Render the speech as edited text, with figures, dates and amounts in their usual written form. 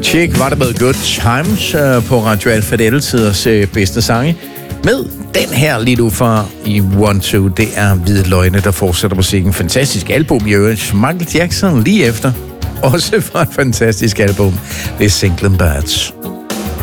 Chick var det med Good Times på Radio Alfa, det tiders bedste sange. Med den her lige nu fra i 1-2, det er Hvide Løgne, der fortsætter musikken. Fantastisk album i øvrigt. Michael Jackson lige efter. Også fra et fantastisk album. Det er Single Birds.